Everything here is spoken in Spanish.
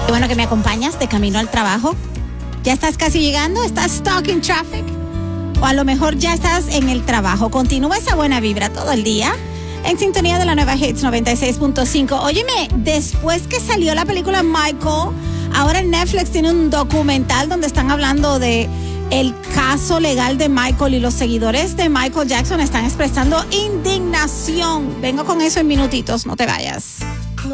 Qué bueno que me acompañas de camino al trabajo. ¿Ya estás casi llegando? ¿Estás stuck in traffic? O a lo mejor ya estás en el trabajo. Continúa esa buena vibra todo el día en sintonía de la nueva Hits 96.5. Óyeme, después que salió la película Michael, ahora Netflix tiene un documental donde están hablando de el caso legal de Michael y los seguidores de Michael Jackson están expresando indignación. Vengo con eso en minutitos, no te vayas.